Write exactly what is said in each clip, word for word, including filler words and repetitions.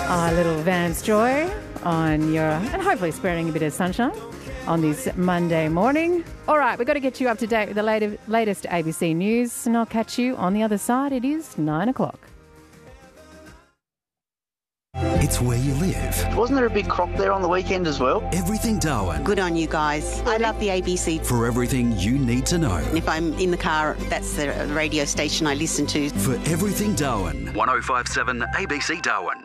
A little Vance Joy on your, and hopefully spreading a bit of sunshine on this Monday morning. All right, we've got to get you up to date with the latest, latest A B C News, and I'll catch you on the other side. It is nine o'clock. It's where you live. Wasn't there a big crop there on the weekend as well? Everything Darwin. Good on you guys. I love the A B C. For everything you need to know. If I'm in the car, that's the radio station I listen to. For everything Darwin. one oh five point seven A B C Darwin.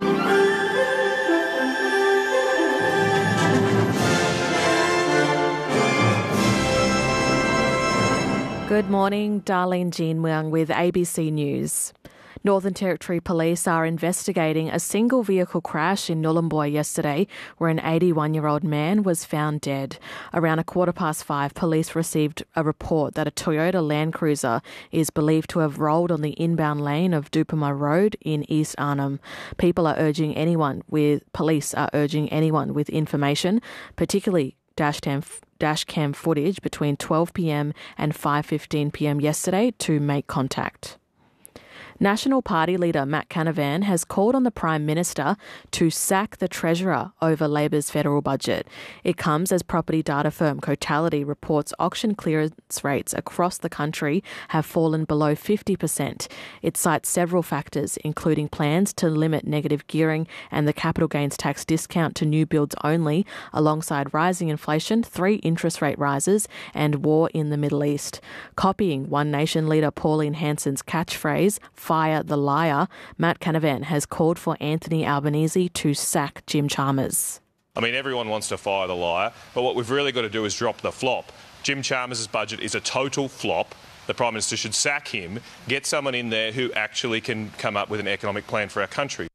Good morning, Darlene Jean Wang with A B C News. Northern Territory Police are investigating a single vehicle crash in Nhulunbuy yesterday where an eighty-one-year-old man was found dead. Around a quarter past five, police received a report that a Toyota Land Cruiser is believed to have rolled on the inbound lane of Dupama Road in East Arnhem. People are urging anyone with, police are urging anyone with information, particularly dash cam, dash cam footage between twelve p.m. and five fifteen p.m. yesterday to make contact. National Party leader Matt Canavan has called on the Prime Minister to sack the Treasurer over Labor's federal budget. It comes as property data firm Cotality reports auction clearance rates across the country have fallen below fifty percent. It cites several factors, including plans to limit negative gearing and the capital gains tax discount to new builds only, alongside rising inflation, three interest rate rises, and war in the Middle East. Copying One Nation leader Pauline Hanson's catchphrase, "Fire the liar," Matt Canavan has called for Anthony Albanese to sack Jim Chalmers. I mean, everyone wants to fire the liar, but what we've really got to do is drop the flop. Jim Chalmers' budget is a total flop. The Prime Minister should sack him, get someone in there who actually can come up with an economic plan for our country.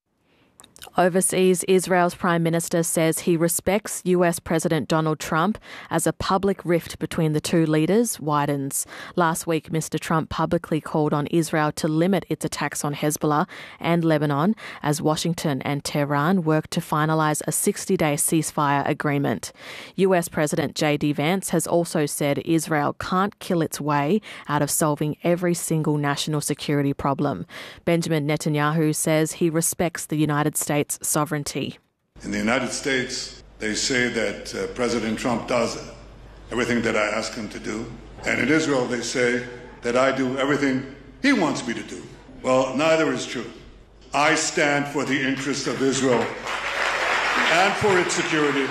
Overseas, Israel's Prime Minister says he respects U S President Donald Trump as a public rift between the two leaders widens. Last week, Mister Trump publicly called on Israel to limit its attacks on Hezbollah and Lebanon as Washington and Tehran work to finalise a sixty-day ceasefire agreement. U S President J D Vance has also said Israel can't kill its way out of solving every single national security problem. Benjamin Netanyahu says he respects the United States sovereignty. In the United States, they say that uh, President Trump does everything that I ask him to do. And in Israel, they say that I do everything he wants me to do. Well, neither is true. I stand for the interests of Israel and for its security.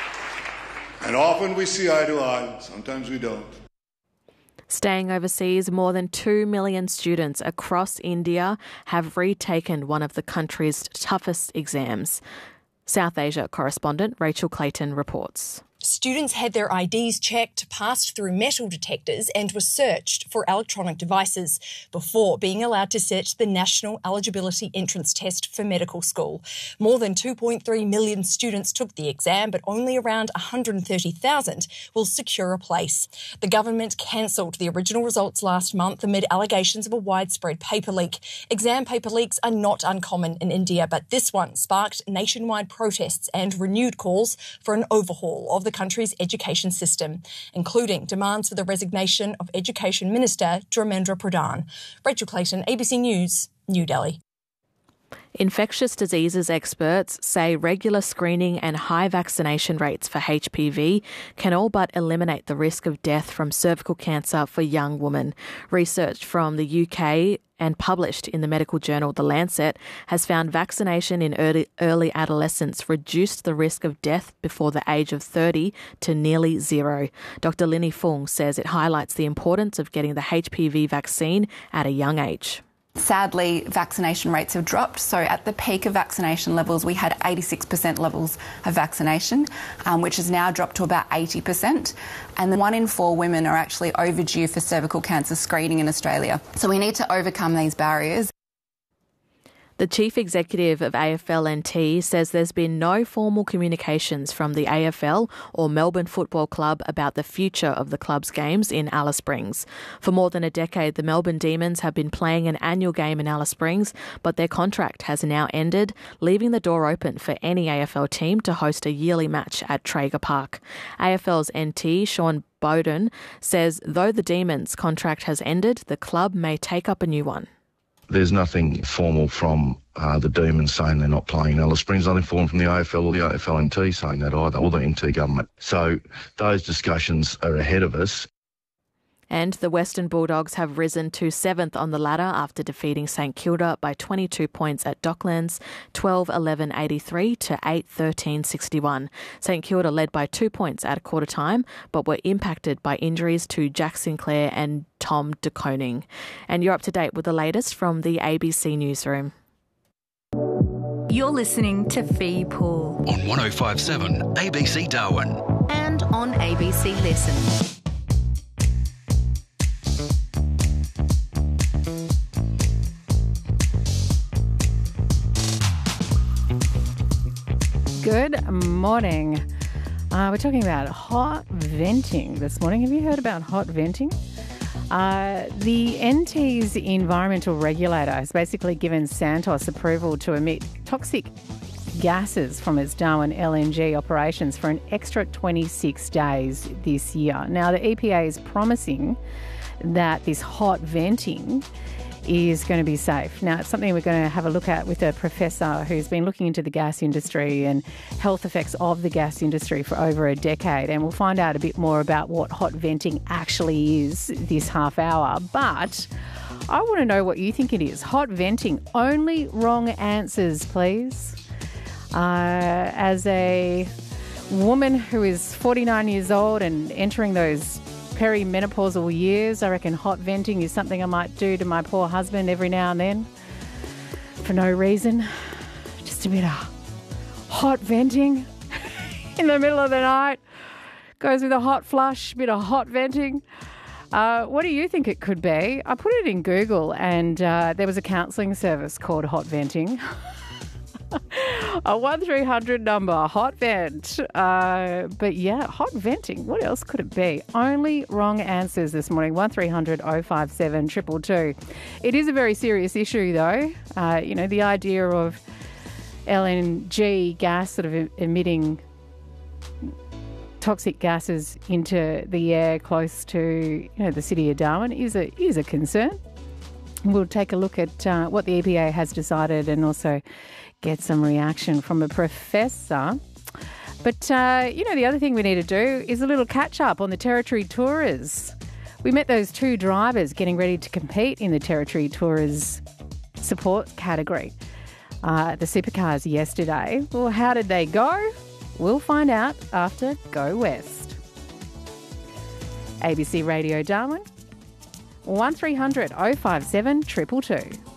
And often we see eye to eye, sometimes we don't. Staying overseas, more than two million students across India have retaken one of the country's toughest exams. South Asia correspondent Rachel Clayton reports. Students had their I Ds checked, passed through metal detectors and were searched for electronic devices before being allowed to sit the National Eligibility Entrance Test for medical school. More than two point three million students took the exam, but only around one hundred thirty thousand will secure a place. The government cancelled the original results last month amid allegations of a widespread paper leak. Exam paper leaks are not uncommon in India, but this one sparked nationwide protests and renewed calls for an overhaul of the country's education system, including demands for the resignation of Education Minister Dharmendra Pradhan. Rachel Clayton, A B C News, New Delhi. Infectious diseases experts say regular screening and high vaccination rates for H P V can all but eliminate the risk of death from cervical cancer for young women. Research from the U K and published in the medical journal The Lancet has found vaccination in early, early adolescence reduced the risk of death before the age of thirty to nearly zero. Doctor Linny Fung says it highlights the importance of getting the H P V vaccine at a young age. Sadly, vaccination rates have dropped. So at the peak of vaccination levels, we had eighty-six percent levels of vaccination, um, which has now dropped to about eighty percent. And then one in four women are actually overdue for cervical cancer screening in Australia. So we need to overcome these barriers. The chief executive of A F L N T says there's been no formal communications from the A F L or Melbourne Football Club about the future of the club's games in Alice Springs. For more than a decade, the Melbourne Demons have been playing an annual game in Alice Springs, but their contract has now ended, leaving the door open for any A F L team to host a yearly match at Traeger Park. A F L's N T, Sean Bowden, says though the Demons' contract has ended, the club may take up a new one. There's nothing formal from uh, the Demons saying they're not playing in Alice Springs, nothing formal from the A F L or the A F L N T saying that either, or the N T government. So those discussions are ahead of us. And the Western Bulldogs have risen to seventh on the ladder after defeating St Kilda by twenty-two points at Docklands, twelve eleven eighty-three to eight thirteen sixty-one. St Kilda led by two points at quarter time, but were impacted by injuries to Jack Sinclair and Tom De Koning. And you're up to date with the latest from the A B C Newsroom. You're listening to Fee Pool on one oh five seven A B C Darwin and on A B C Listen. Good morning. Uh, we're talking about hot venting this morning. Have you heard about hot venting? Uh, the N T's environmental regulator has basically given Santos approval to emit toxic gases from its Darwin L N G operations for an extra twenty-six days this year. Now, the E P A is promising that this hot venting is going to be safe. Now, it's something we're going to have a look at with a professor who's been looking into the gas industry and health effects of the gas industry for over a decade, and we'll find out a bit more about what hot venting actually is this half hour. But I want to know what you think it is. Hot venting, only wrong answers, please. Uh, as a woman who is forty-nine years old and entering those perimenopausal years, I reckon hot venting is something I might do to my poor husband every now and then for no reason. Just a bit of hot venting in the middle of the night. Goes with a hot flush, bit of hot venting. Uh, what do you think it could be? I put it in Google and uh, there was a counselling service called Hot Venting. A one three hundred number, hot vent. Uh, but yeah, hot venting. What else could it be? Only wrong answers this morning. one three hundred oh five seven two two two. It is a very serious issue though. Uh, you know, the idea of L N G gas sort of emitting toxic gases into the air close to, you know, the city of Darwin is a, is a concern. We'll take a look at uh, what the E P A has decided and also get some reaction from a professor. But, uh, you know, the other thing we need to do is a little catch-up on the Territory Tourers. We met those two drivers getting ready to compete in the Territory Tourers support category, uh, the supercars yesterday. Well, how did they go? We'll find out after Go West. A B C Radio Darwin, one three hundred oh five seven two two two.